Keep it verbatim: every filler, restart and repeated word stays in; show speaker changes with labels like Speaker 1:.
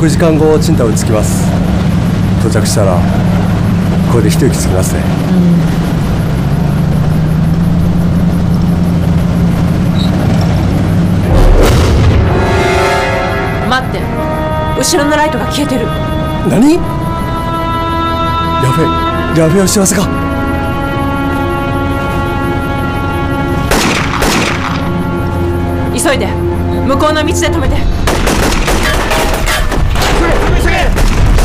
Speaker 1: くじかんご青島に着きます。到着したらこれで一息つきますね。
Speaker 2: 待って、後ろのライトが消えてる。
Speaker 1: 何？やべえ、やべえお幸せか。
Speaker 2: 急いで向こうの道で止めて。